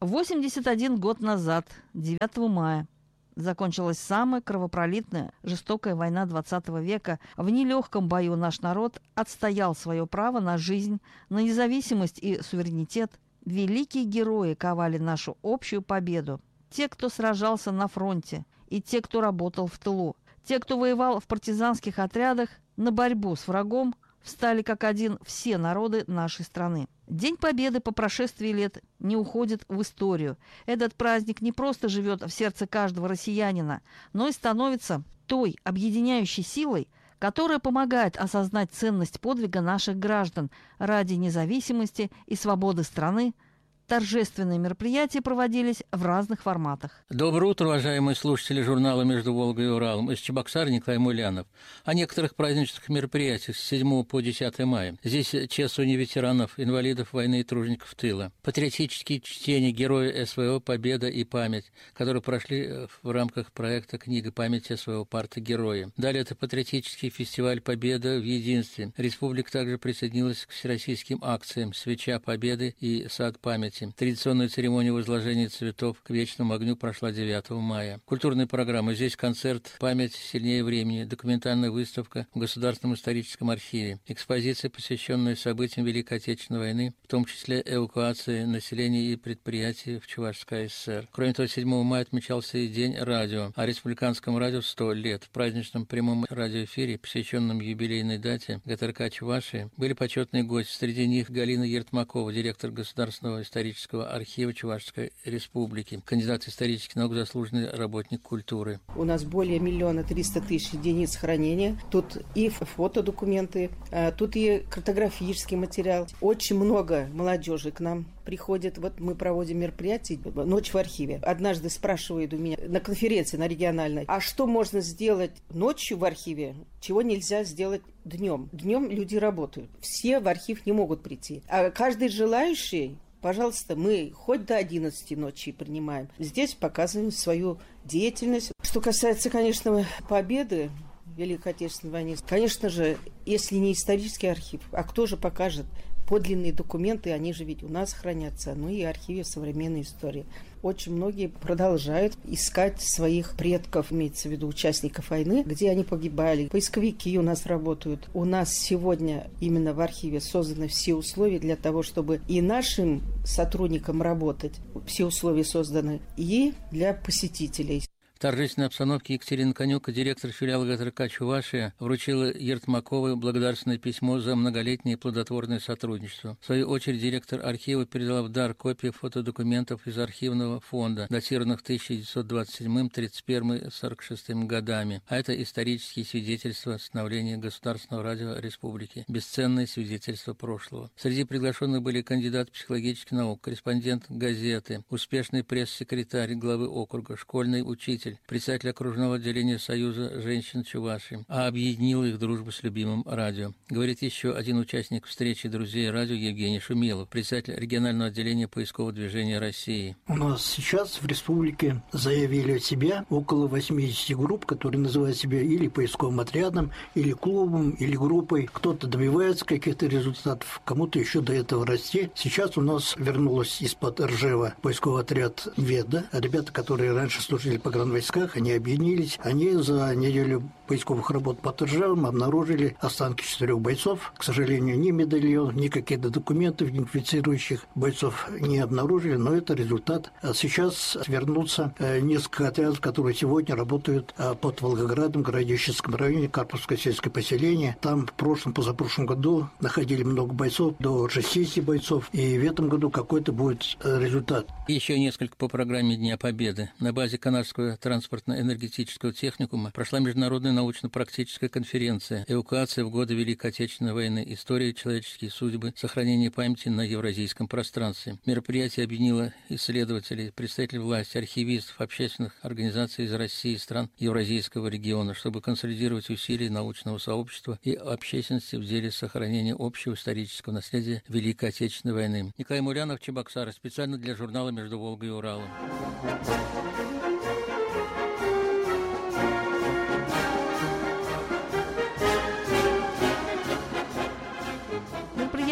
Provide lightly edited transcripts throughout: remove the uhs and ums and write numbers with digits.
81 год назад, 9 мая, закончилась самая кровопролитная, жестокая война 20 века. В нелегком бою наш народ отстоял свое право на жизнь, на независимость и суверенитет. Великие герои ковали нашу общую победу. Те, кто сражался на фронте, и те, кто работал в тылу. Те, кто воевал в партизанских отрядах, на борьбу с врагом встали как один все народы нашей страны. День Победы по прошествии лет не уходит в историю. Этот праздник не просто живет в сердце каждого россиянина, но и становится той объединяющей силой, которая помогает осознать ценность подвига наших граждан ради независимости и свободы страны. Торжественные мероприятия проводились в разных форматах. Доброе утро, уважаемые слушатели журнала «Между Волгой и Уралом». Из Чебоксар Николай Мулянов. О некоторых праздничных мероприятиях с 7 по 10 мая. Здесь чествование ветеранов, инвалидов войны и тружеников тыла. Патриотические чтения героя СВО «Победа и память», которые прошли в рамках проекта «Книга памяти СВО Парта Герои». Далее это патриотический фестиваль «Победа в единстве». Республика также присоединилась к всероссийским акциям «Свеча Победы» и «Сад памяти». Традиционная церемония возложения цветов к вечному огню прошла 9 мая. Культурные программы. Здесь концерт «Память сильнее времени», документальная выставка в Государственном историческом архиве, экспозиция, посвященная событиям Великой Отечественной войны, в том числе эвакуации населения и предприятий в Чувашской ССР. Кроме того, 7 мая отмечался и День радио, а республиканскому радио 100 лет. В праздничном прямом радиоэфире, посвященном юбилейной дате ГТРК Чувашии, были почетные гости. Среди них Галина Ертмакова, директор Государственного исторического архива Чувашской Республики, кандидат исторических наук, заслуженный работник культуры. У нас более 1 300 000 единиц хранения. Тут и фотодокументы, тут и картографический материал. Очень много молодежи к нам приходит. Вот мы проводим мероприятие «Ночь в архиве». Однажды спрашивают у меня на конференции, на региональной, а что можно сделать ночью в архиве, чего нельзя сделать днем? Днем люди работают. Все в архив не могут прийти. А каждый желающий, пожалуйста, мы хоть до 11 ночи принимаем. Здесь показываем свою деятельность. Что касается, конечно, победы в Великой Отечественной войне, конечно же, если не исторический архив, а кто же покажет подлинные документы, они же ведь у нас хранятся, ну и архиве современной истории. Очень многие продолжают искать своих предков, имеется в виду участников войны, где они погибали. Поисковики у нас работают. У нас сегодня именно в архиве созданы все условия для того, чтобы и нашим сотрудникам работать, все условия созданы, и для посетителей. В торжественной обстановке Екатерина Конюка, директор филиала ГТРК Чувашия, вручила Ертмаковой благодарственное письмо за многолетнее плодотворное сотрудничество. В свою очередь директор архива передала в дар копии фотодокументов из архивного фонда, датированных 1927, 31 и 46 годами. А это исторические свидетельства становления Государственного радио Республики, бесценные свидетельства прошлого. Среди приглашенных были кандидат психологических наук, корреспондент газеты, успешный пресс-секретарь главы округа, школьный учитель, председатель окружного отделения Союза женщин Чувашии, а объединила их дружба с любимым радио. Говорит еще один участник встречи друзей радио Евгений Шумилов, председатель регионального отделения поискового движения России. У нас сейчас в республике заявили о себе около 80 групп, которые называют себя или поисковым отрядом, или клубом, или группой. Кто-то добивается каких-то результатов, кому-то еще до этого расти. Сейчас у нас вернулась из-под Ржева поисковый отряд «Веда». Ребята, которые раньше служили по войсках, они объединились. Они за неделю поисковых работ под Ржевом обнаружили останки 4 бойцов. К сожалению, ни медальон, ни какие-то документы идентифицирующих бойцов не обнаружили, но это результат. Сейчас вернутся несколько отрядов, которые сегодня работают под Волгоградом, в Городищенском районе, Карповское сельское поселение. Там в прошлом, позапрошлом году находили много бойцов, до 60 бойцов, и в этом году какой-то будет результат. Еще несколько по программе Дня Победы. На базе Канадского транспортно-энергетического техникума прошла международная научно-практическая конференция «Эвакуация в годы Великой Отечественной войны. История, человеческие судьбы, сохранение памяти на евразийском пространстве». Мероприятие объединило исследователей, представителей власти, архивистов, общественных организаций из России и стран Евразийского региона, чтобы консолидировать усилия научного сообщества и общественности в деле сохранения общего исторического наследия Великой Отечественной войны. Николай Мулянов, Чебоксары, специально для журнала «Между Волгой и Уралом».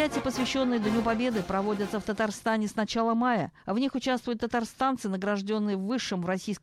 Мероприятия, посвященные Дню Победы, проводятся в Татарстане с начала мая. В них участвуют татарстанцы, награжденные высшим в российской